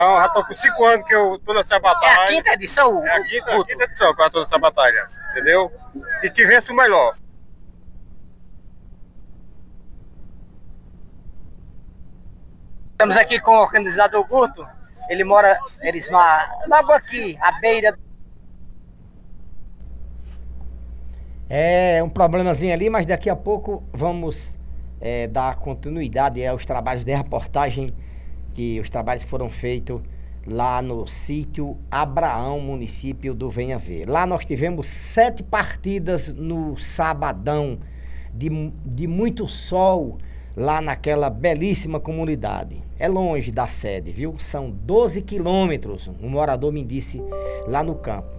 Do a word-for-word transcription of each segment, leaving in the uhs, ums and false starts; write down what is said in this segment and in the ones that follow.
Então, já tô com cinco anos que eu tô nessa batalha. É a quinta edição? É a quinta, a quinta edição que eu tô nessa batalha, entendeu? E que vença o melhor. Estamos aqui com o organizador Guto. Ele mora, eles logo aqui, à beira. É um problemazinho ali, mas daqui a pouco vamos é, dar continuidade aos trabalhos de reportagem, que os trabalhos foram feitos lá no sítio Abraão, município do Venha Ver. Lá nós tivemos sete partidas no sabadão, de, de muito sol, lá naquela belíssima comunidade. É longe da sede, viu? São doze quilômetros, um morador me disse lá no campo.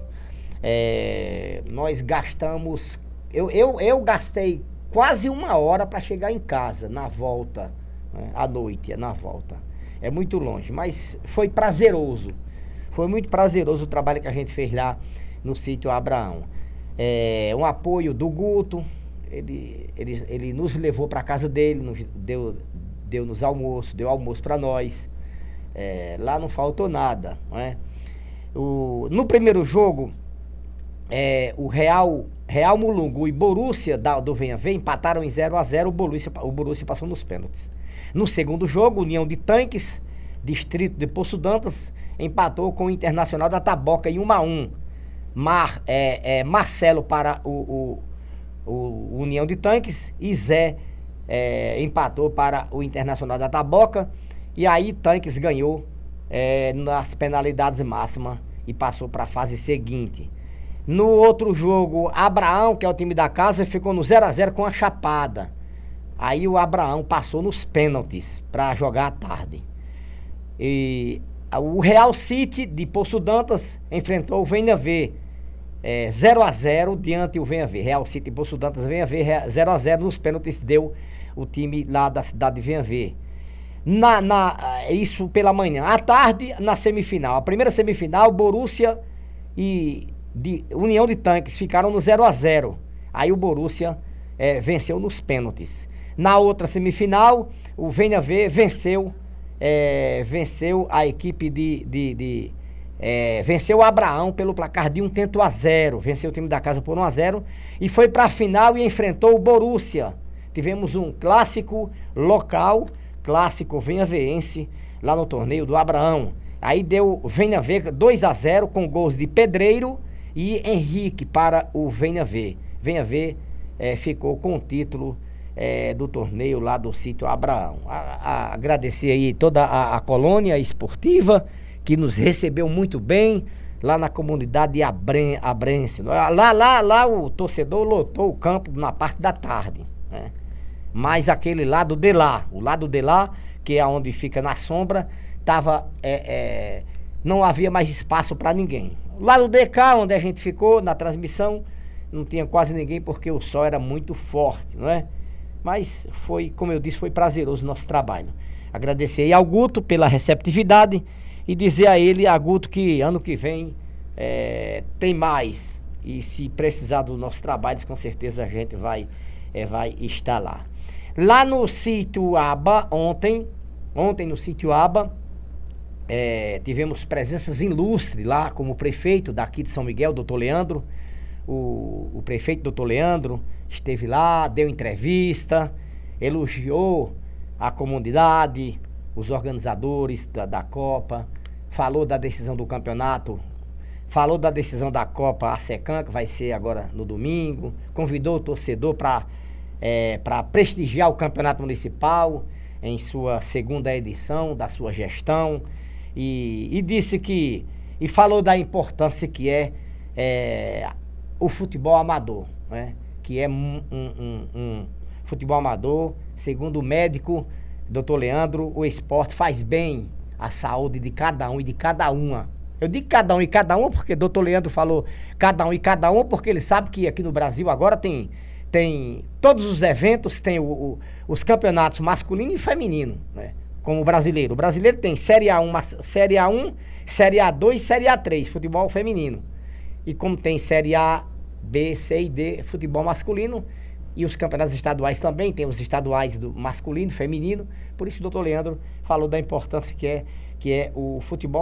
É, nós gastamos, eu, eu, eu gastei quase uma hora para chegar em casa, na volta, né? À noite, na volta. É muito longe, mas foi prazeroso. Foi muito prazeroso o trabalho que a gente fez lá no sítio Abraão. É, um apoio do Guto, ele, ele, ele nos levou para casa dele, nos deu, deu nos almoço, deu almoço para nós. É, lá não faltou nada, não é? O, no primeiro jogo, é, o Real, Real Mulungu e Borussia da, do Venha Ver empataram em zero a zero, o Borussia, o Borussia passou nos pênaltis. No segundo jogo, União de Tanques, distrito de Poço Dantas, empatou com o Internacional da Taboca em um a um. Mar, é, é, Marcelo para o, o, o União de Tanques e Zé é, empatou para o Internacional da Taboca. E aí Tanques ganhou é, nas penalidades máximas e passou para a fase seguinte. No outro jogo, Abraão, que é o time da casa, ficou no zero a zero com a Chapada. Aí o Abraão passou nos pênaltis para jogar à tarde. E o Real City de Poço Dantas enfrentou o Venha Ver é, zero a zero diante do Venha Ver. Real City de Poço Dantas, Venha Ver zero a zero nos pênaltis, deu o time lá da cidade de Venha Ver. Na, na, isso pela manhã. À tarde, na semifinal. A primeira semifinal, Borussia e de União de Tanques ficaram no zero a zero. Aí o Borussia é, venceu nos pênaltis. Na outra semifinal, o Venha Ver venceu, é, venceu a equipe de... de, de é, venceu o Abraão pelo placar de um tento a zero. Venceu o time da casa por um a zero. E foi para a final e enfrentou o Borussia. Tivemos um clássico local, clássico venhaverense, lá no torneio do Abraão. Aí deu Venha Ver dois a zero com gols de Pedreiro e Henrique para o Venha Ver. Venha Ver é, ficou com o título É, do torneio lá do sítio Abraão. A, a, agradecer aí toda a, a colônia esportiva que nos recebeu muito bem lá na comunidade de Abren, Abrense. Lá, lá, lá o torcedor lotou o campo na parte da tarde, né? Mas aquele lado de lá, o lado de lá, que é onde fica na sombra, tava, é, é, não havia mais espaço para ninguém. O lado de cá, onde a gente ficou na transmissão, não tinha quase ninguém porque o sol era muito forte, não é? Mas foi, como eu disse, foi prazeroso o nosso trabalho. Agradecer aí ao Guto pela receptividade e dizer a ele, a Guto, que ano que vem é, tem mais. E se precisar dos nossos trabalhos, com certeza a gente vai, é, vai estar lá. Lá no sítio Aba, ontem, ontem no sítio Aba, é, tivemos presenças ilustres lá, como o prefeito daqui de São Miguel, doutor Leandro. O, o prefeito doutor Leandro esteve lá, deu entrevista, elogiou a comunidade, os organizadores da, da Copa, falou da decisão do campeonato, falou da decisão da Copa ASECAM, que vai ser agora no domingo, convidou o torcedor para é, para prestigiar o campeonato municipal em sua segunda edição da sua gestão e, e disse que, e falou da importância que é, é o futebol amador, né? Que é um, um, um, um futebol amador, segundo o médico doutor Leandro, o esporte faz bem à saúde de cada um e de cada uma. Eu digo cada um e cada uma porque doutor Leandro falou cada um e cada uma, porque ele sabe que aqui no Brasil agora tem, tem todos os eventos, tem o, o, os campeonatos masculino e feminino, né? Como o brasileiro. O brasileiro tem Série A um, Série A um, Série A dois, Série A três, futebol feminino. E como tem Série A, B, C e D, futebol masculino, e os campeonatos estaduais também, tem os estaduais do masculino, feminino. Por isso o doutor Leandro falou da importância que é que é o futebol